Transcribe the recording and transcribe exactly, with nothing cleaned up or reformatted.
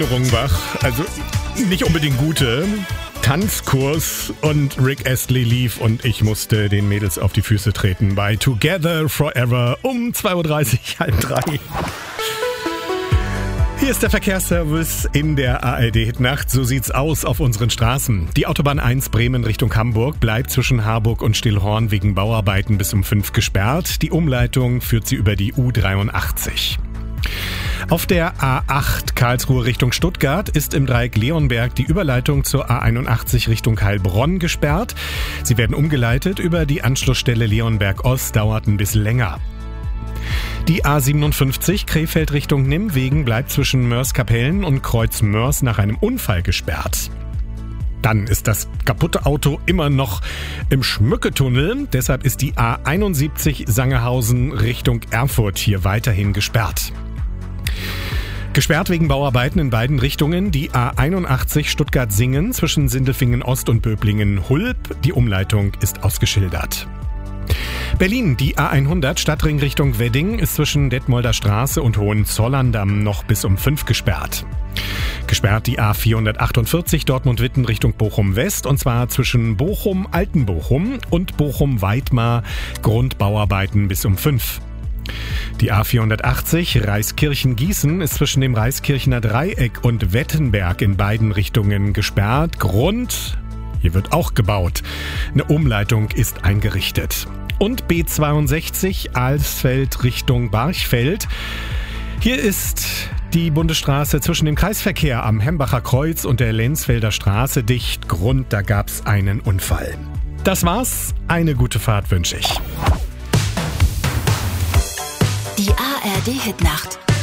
Rungbach, also nicht unbedingt gute, Tanzkurs und Rick Astley lief und ich musste den Mädels auf die Füße treten bei Together Forever um zwei Uhr dreißig, halb drei. Hier ist der Verkehrsservice in der A R D-Hitnacht. So sieht's aus auf unseren Straßen. Die Autobahn eins Bremen Richtung Hamburg bleibt zwischen Harburg und Stillhorn wegen Bauarbeiten bis um fünf gesperrt. Die Umleitung führt sie über die U dreiundachtzig. Auf der A acht Karlsruhe Richtung Stuttgart ist im Dreieck Leonberg die Überleitung zur A einundachtzig Richtung Heilbronn gesperrt. Sie werden umgeleitet über die Anschlussstelle Leonberg Ost, dauert ein bisschen länger. Die A siebenundfünfzig Krefeld Richtung Nimwegen bleibt zwischen Mörs-Kapellen und Kreuz Mörs nach einem Unfall gesperrt. Dann ist das kaputte Auto immer noch im Schmücketunnel. Deshalb ist die A einundsiebzig Sangerhausen Richtung Erfurt hier weiterhin gesperrt. Gesperrt wegen Bauarbeiten in beiden Richtungen die A einundachtzig Stuttgart-Singen zwischen Sindelfingen Ost und Böblingen-Hulb. Die Umleitung ist ausgeschildert. Berlin, die A hundert Stadtring Richtung Wedding ist zwischen Detmolder Straße und Hohenzollern-Damm noch bis um fünf gesperrt. Gesperrt die A vierhundertachtundvierzig Dortmund-Witten Richtung Bochum-West und zwar zwischen Bochum-Altenbochum und Bochum-Weidmar, Grundbauarbeiten bis um fünf. Die A vierhundertachtzig Reiskirchen-Gießen ist zwischen dem Reiskirchener Dreieck und Wettenberg in beiden Richtungen gesperrt. Grund: hier wird auch gebaut. Eine Umleitung ist eingerichtet. Und B zweiundsechzig Alsfeld Richtung Barchfeld. Hier ist die Bundesstraße zwischen dem Kreisverkehr am Hembacher Kreuz und der Lenzfelder Straße dicht. Grund: da gab's einen Unfall. Das war's. Eine gute Fahrt wünsche ich. Die A R D-Hitnacht.